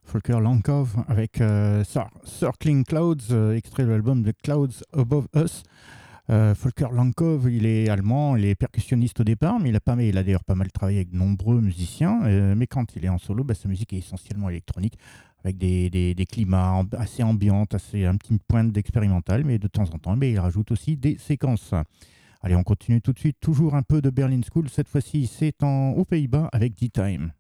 Volker Lankov avec Circling Clouds, extrait de l'album The Clouds Above Us. Volker Lankov, il est allemand, il est percussionniste au départ, mais il a d'ailleurs pas mal travaillé avec de nombreux musiciens. Mais quand il est en solo, sa musique est essentiellement électronique, avec des climats assez ambiantes, un petit pointe d'expérimental, mais de temps en temps, il rajoute aussi des séquences. Allez, on continue tout de suite, toujours un peu de Berlin School. Cette fois-ci, c'est aux Pays-Bas avec D-Time.